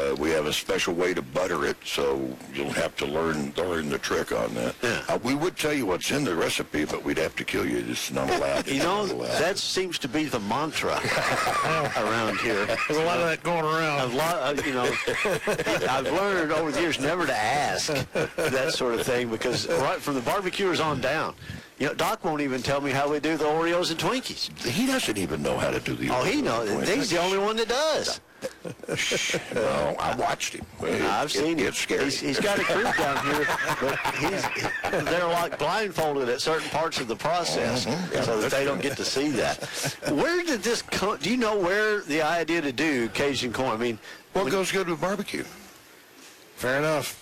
we have a special way to butter it, so you'll have to learn the trick on that. Yeah. We would tell you what's in the recipe, but we'd have to kill you. It's not allowed. That seems to be the mantra around here. There's a lot of that going around. I've learned over the years never to ask that sort of thing, because right from the barbecuers on down, Doc won't even tell me how we do the Oreos and Twinkies. He doesn't even know how to do the Oreos. Oh, he knows. He's the only one that does. No, I watched him. I've seen him. It's scary. He's got a crew down here, but they're like blindfolded at certain parts of the process, so that they don't get to see that. Where did this come? Do you know where the idea to do Cajun corn? I mean, well, it goes good with barbecue. Fair enough.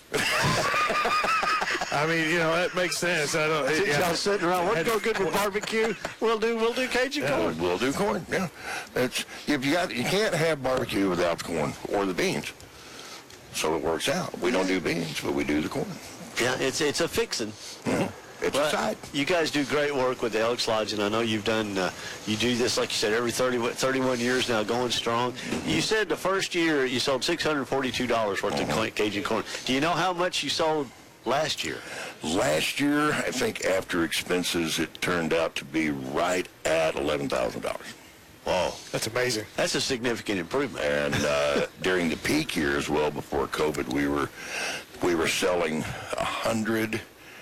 I mean, that makes sense. I don't. Y'all sitting around, what's go good with barbecue? We'll do Cajun corn. We'll do corn. Yeah, you can't have barbecue without the corn or the beans. So it works out. We don't do beans, but we do the corn. Yeah, it's a fixin'. Mm-hmm. It's a side. You guys do great work with the Elks Lodge, and I know you've done, you do this, like you said, every 31 years now, going strong. You said the first year you sold $642 worth of Cajun corn. Do you know how much you sold last year? Last year, I think after expenses, it turned out to be right at $11,000. Whoa. That's amazing. That's a significant improvement. And during the peak years, well before COVID, we were selling 100...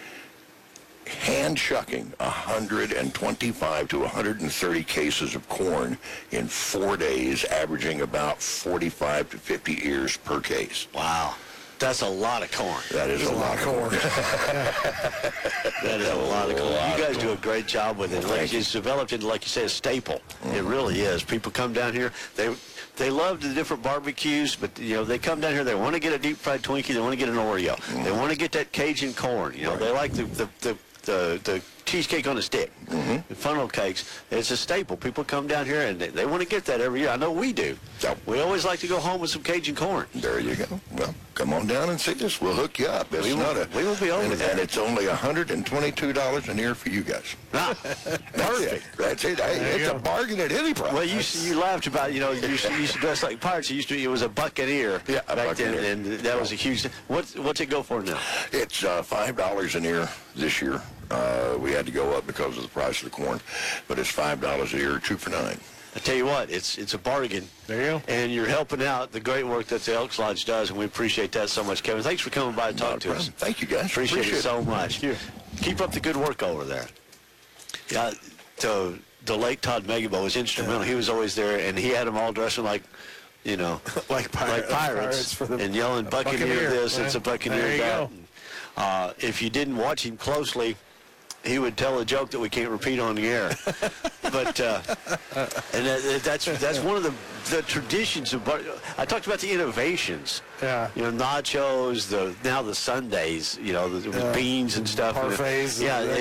hand shucking 125 to 130 cases of corn in 4 days, averaging about 45 to 50 ears per case. Wow. That's a lot of corn. That is a lot of corn. That is a lot of corn. You guys do a great job with it. It's developed into, like you say, a staple. It really is. People come down here. They love the different barbecues, but they come down here. They want to get a deep fried Twinkie. They want to get an Oreo. They want to get that Cajun corn. They like the cheesecake on a stick, the funnel cakes. It's a staple. People come down here and they want to get that every year. I know we do. So we always like to go home with some Cajun corn. There you go. Well, come on down and see us. We'll hook you up. We will be over there. And it's only $122 an ear for you guys. Perfect. That's it. Hey, it's a bargain at any price. Well, you laughed about, you used to dress like pirates. It was a buck an ear back then, and that was a huge thing. What's it go for now? It's $5 an ear this year. We had to go up because of the price of the corn, but it's $5 a year, 2 for $9. I tell you what, it's a bargain. There you go. And you're helping out the great work that the Elks Lodge does, and we appreciate that so much, Kevin. Thanks for coming by and talking to us. Thank you, guys. Appreciate it so much. Keep up the good work over there. Yeah, the late Todd Megabo was instrumental. He was always there, and he had them all dressing like pirates and yelling Buccaneer this, it's a Buccaneer that. If you didn't watch him closely, he would tell a joke that we can't repeat on the air. But and that's one of the traditions of. I talked about the innovations. Yeah. Nachos, now the sundaes. The beans and stuff. Parfaits.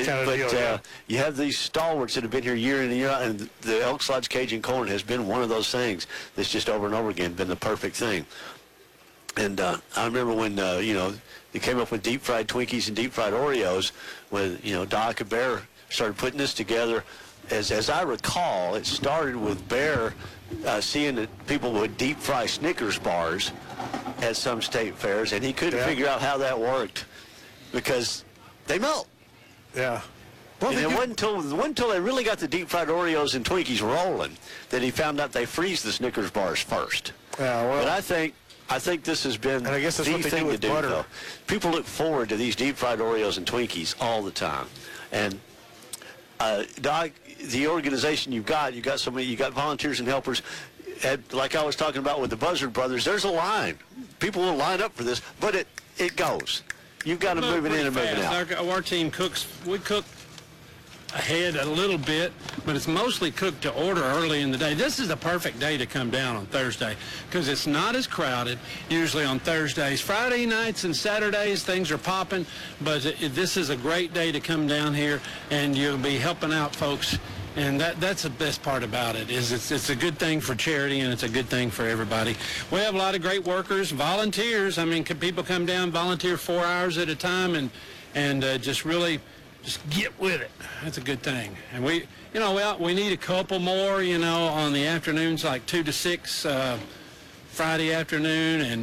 You have these stalwarts that have been here year in and year out, and the Elks Lodge Cajun corn has been one of those things that's just over and over again been the perfect thing. And I remember when they came up with deep fried Twinkies and deep fried Oreos when Doc and Bear started putting this together. As I recall, it started with Bear seeing that people would deep fry Snickers bars at some state fairs, and he couldn't figure out how that worked because they melt. Yeah. Well, and it wasn't until they really got the deep fried Oreos and Twinkies rolling that he found out they freeze the Snickers bars first. Yeah. Well, but I think this has been and I guess that's the what they thing do to with do, butter. though. People look forward to these deep fried Oreos and Twinkies all the time. And Doc, the organization you've got volunteers and helpers. Like I was talking about with the Buzzard Brothers, there's a line. People will line up for this, but it goes. You've got to move it in and move it out. Our team cooks. We cook ahead a little bit, but it's mostly cooked to order early in the day. This is the perfect day to come down on Thursday because it's not as crowded usually on Thursdays. Friday nights and Saturdays things are popping, but this is a great day to come down here and you'll be helping out folks. And that's the best part about it is it's a good thing for charity and it's a good thing for everybody. We have a lot of great workers, volunteers. I mean, people come down, volunteer 4 hours at a time and just get with it. That's a good thing. And we need a couple more, on the afternoons like 2 to 6 Friday afternoon, and